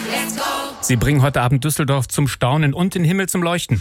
Sie bringen heute Abend Düsseldorf zum Staunen und den Himmel zum Leuchten.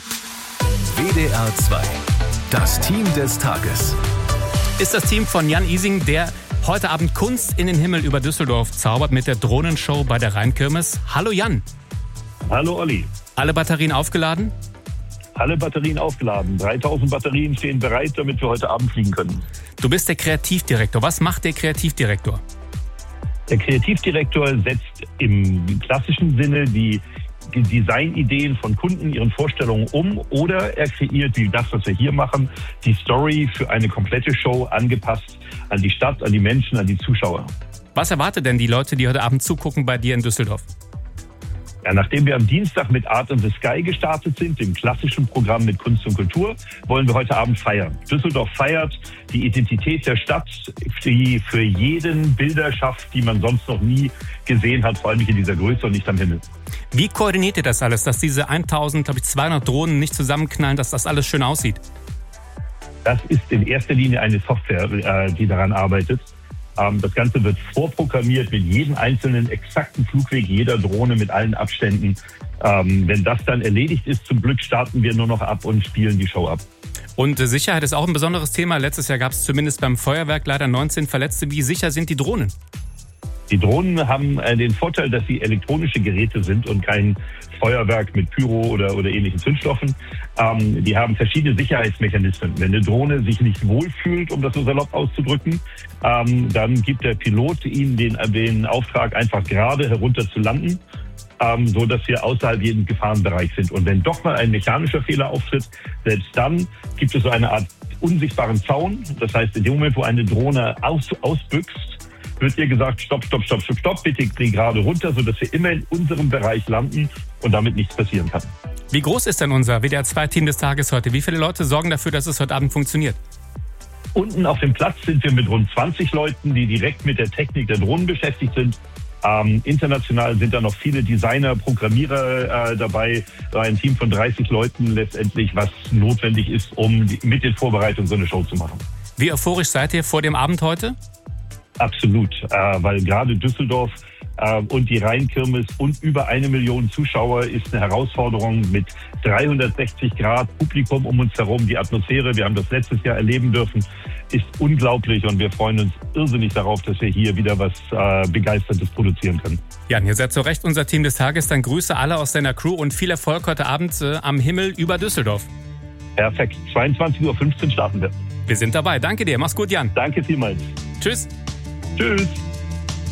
WDR 2. Das Team des Tages. Ist das Team von Jan Ising, der heute Abend Kunst in den Himmel über Düsseldorf zaubert mit der Drohnenshow bei der Rheinkirmes. Hallo Jan. Hallo Olli. Alle Batterien aufgeladen? Alle Batterien aufgeladen. 3000 Batterien stehen bereit, damit wir heute Abend fliegen können. Du bist der Kreativdirektor. Was macht der Kreativdirektor? Der Kreativdirektor setzt im klassischen Sinne die Designideen von Kunden, ihren Vorstellungen um, oder er kreiert, wie das, was wir hier machen, die Story für eine komplette Show angepasst an die Stadt, an die Menschen, an die Zuschauer. Was erwartet denn die Leute, die heute Abend zugucken bei dir in Düsseldorf? Ja, nachdem wir am Dienstag mit Art in the Sky gestartet sind, dem klassischen Programm mit Kunst und Kultur, wollen wir heute Abend feiern. Düsseldorf feiert die Identität der Stadt, die für jeden Bilder schafft, die man sonst noch nie gesehen hat, vor allem nicht in dieser Größe und nicht am Himmel. Wie koordiniert ihr das alles, dass diese 1200 Drohnen nicht zusammenknallen, dass das alles schön aussieht? Das ist in erster Linie eine Software, die daran arbeitet. Das Ganze wird vorprogrammiert mit jedem einzelnen exakten Flugweg jeder Drohne mit allen Abständen. Wenn das dann erledigt ist, zum Glück starten wir nur noch ab und spielen die Show ab. Und Sicherheit ist auch ein besonderes Thema. Letztes Jahr gab es zumindest beim Feuerwerk leider 19 Verletzte. Wie sicher sind die Drohnen? Die Drohnen haben den Vorteil, dass sie elektronische Geräte sind und kein Feuerwerk mit Pyro oder ähnlichen Zündstoffen. Die haben verschiedene Sicherheitsmechanismen. Wenn eine Drohne sich nicht wohlfühlt, um das so salopp auszudrücken, dann gibt der Pilot ihnen den Auftrag, einfach gerade herunter zu landen, so dass wir außerhalb jeden Gefahrenbereich sind. Und wenn doch mal ein mechanischer Fehler auftritt, selbst dann gibt es so eine Art unsichtbaren Zaun. Das heißt, in dem Moment, wo eine Drohne ausbüchst, wird ihr gesagt, stopp, bitte geh gerade runter, sodass wir immer in unserem Bereich landen und damit nichts passieren kann. Wie groß ist denn unser WDR-2-Team des Tages heute? Wie viele Leute sorgen dafür, dass es heute Abend funktioniert? Unten auf dem Platz sind wir mit rund 20 Leuten, die direkt mit der Technik der Drohnen beschäftigt sind. International sind da noch viele Designer, Programmierer dabei. Ein Team von 30 Leuten letztendlich, was notwendig ist, um mit den Vorbereitungen so eine Show zu machen. Wie euphorisch seid ihr vor dem Abend heute? Absolut, weil gerade Düsseldorf und die Rheinkirmes und über 1 Million Zuschauer ist eine Herausforderung mit 360 Grad Publikum um uns herum. Die Atmosphäre, wir haben das letztes Jahr erleben dürfen, ist unglaublich und wir freuen uns irrsinnig darauf, dass wir hier wieder was Begeistertes produzieren können. Jan, ihr seid zu Recht unser Team des Tages. Dann Grüße alle aus deiner Crew und viel Erfolg heute Abend am Himmel über Düsseldorf. Perfekt, 22:15 Uhr starten wir. Wir sind dabei. Danke dir. Mach's gut, Jan. Danke vielmals. Tschüss. Tschüss.